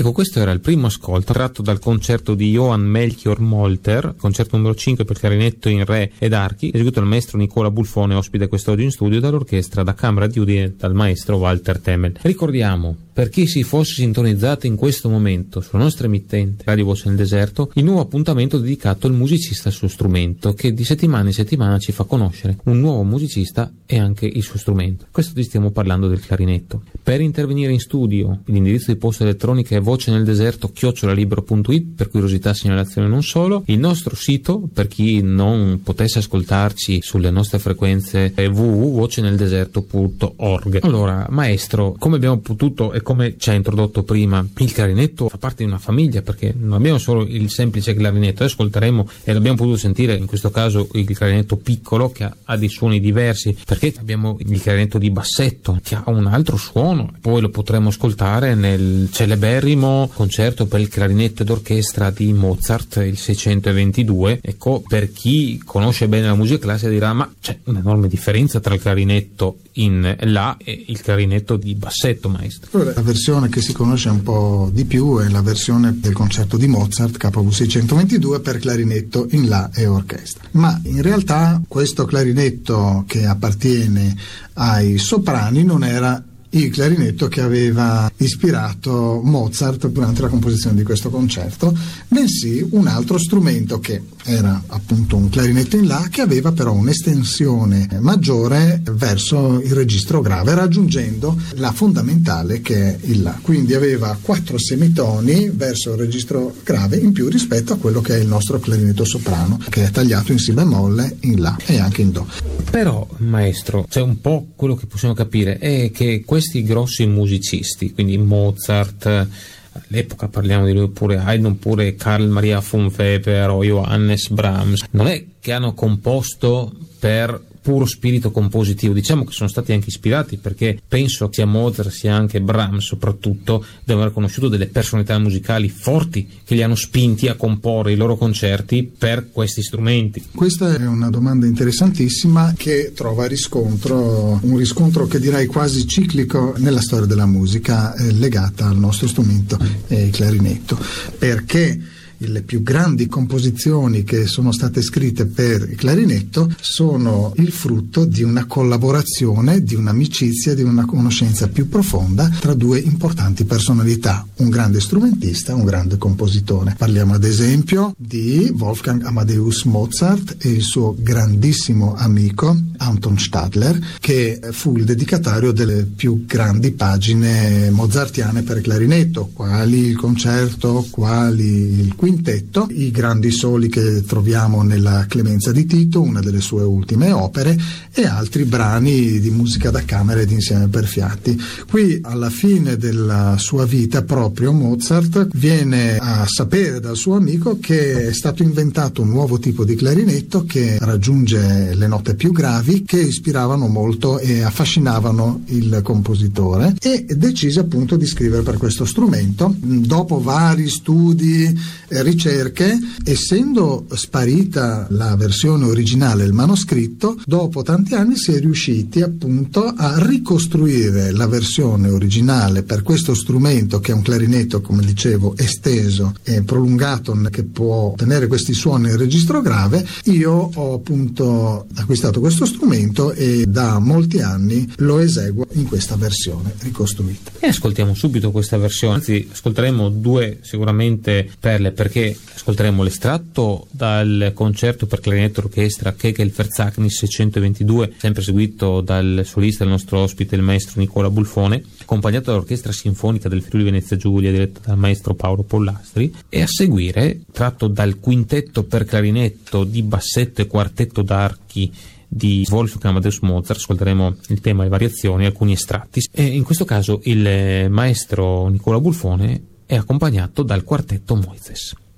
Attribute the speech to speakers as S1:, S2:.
S1: Ecco, questo era il primo ascolto tratto dal concerto di Johann Melchior Molter, concerto numero 5 per clarinetto in re ed archi, eseguito dal maestro Nicola Bulfone, ospite quest'oggi in studio dall'orchestra da Camera di Udine dal maestro Walter Temel. Ricordiamo, per chi si fosse sintonizzato in questo momento sulla nostra emittente Radio Voce nel Deserto, il nuovo appuntamento dedicato al musicista e al suo strumento, che di settimana in settimana ci fa conoscere un nuovo musicista e anche il suo strumento. Questo ti stiamo parlando del clarinetto. Per intervenire in studio, l'indirizzo di posta elettronica è voceneldeserto@libero.it per curiosità, segnalazione e non solo. Il nostro sito, per chi non potesse ascoltarci sulle nostre frequenze, è www.voceneldeserto.org. Allora, maestro, come abbiamo potuto e come ci ha introdotto prima, il clarinetto fa parte di una famiglia, perché non abbiamo solo il semplice clarinetto. Adesso ascolteremo, e l'abbiamo potuto sentire in questo caso, il clarinetto piccolo che ha dei suoni diversi, perché abbiamo il clarinetto di bassetto che ha un altro suono. Poi lo potremo ascoltare nel celeberrimo concerto per il clarinetto ed orchestra di Mozart, il 622. Ecco, per chi conosce bene la musica classica dirà: ma c'è un'enorme differenza tra il clarinetto in La e il clarinetto di bassetto, maestro.
S2: Allora, la versione che si conosce un po' di più è la versione del concerto di Mozart KV 622 per clarinetto in La e orchestra. Ma in realtà questo clarinetto, che appartiene ai soprani, non era il clarinetto che aveva ispirato Mozart durante la composizione di questo concerto, bensì un altro strumento che era appunto un clarinetto in La, che aveva però un'estensione maggiore verso il registro grave, raggiungendo la fondamentale che è il La. Quindi aveva 4 semitoni verso il registro grave in più rispetto a quello che è il nostro clarinetto soprano, che è tagliato in Si bemolle, in La e anche in Do.
S1: Però, maestro, c'è un po' quello che possiamo capire è che questi grossi musicisti, quindi Mozart, all'epoca parliamo di lui, pure Haydn, pure Carl Maria von Weber o Johannes Brahms, non è che hanno composto per puro spirito compositivo, diciamo che sono stati anche ispirati, perché penso sia Mozart sia anche Brahms soprattutto devono aver conosciuto delle personalità musicali forti che li hanno spinti a comporre i loro concerti per questi strumenti.
S2: Questa è una domanda interessantissima che trova riscontro, un riscontro che direi quasi ciclico nella storia della musica legata al nostro strumento, il clarinetto, perché le più grandi composizioni che sono state scritte per il clarinetto sono il frutto di una collaborazione, di un'amicizia, di una conoscenza più profonda tra due importanti personalità, un grande strumentista, un grande compositore. Parliamo ad esempio di Wolfgang Amadeus Mozart e il suo grandissimo amico Anton Stadler, che fu il dedicatario delle più grandi pagine mozartiane per clarinetto, quali il concerto, quali il quintetto, i grandi soli che troviamo nella Clemenza di Tito, una delle sue ultime opere, e altri brani di musica da camera ed insieme per fiati. Qui alla fine della sua vita proprio Mozart viene a sapere dal suo amico che è stato inventato un nuovo tipo di clarinetto che raggiunge le note più gravi, che ispiravano molto e affascinavano il compositore, e decise appunto di scrivere per questo strumento. Dopo vari studi, ricerche, essendo sparita la versione originale, il manoscritto, dopo tanti anni si è riusciti appunto a ricostruire la versione originale per questo strumento, che è un clarinetto, come dicevo, esteso e prolungato, che può ottenere questi suoni in registro grave. Io ho appunto acquistato questo strumento e da molti anni lo eseguo in questa versione ricostruita.
S1: E ascoltiamo subito questa versione, anzi ascolteremo due sicuramente perle, perché ascolteremo l'estratto dal concerto per clarinetto e orchestra Kegel Verzeichnis 622, sempre eseguito dal solista del nostro ospite, il maestro Nicola Bulfone, accompagnato dall'orchestra sinfonica del Friuli Venezia Giulia diretta dal maestro Paolo Pollastri, e a seguire tratto dal quintetto per clarinetto di bassetto e quartetto d'archi di Wolfgang Amadeus Mozart. Ascolteremo il tema, le variazioni, alcuni estratti, e in questo caso il maestro Nicola Bulfone è accompagnato dal quartetto Moises.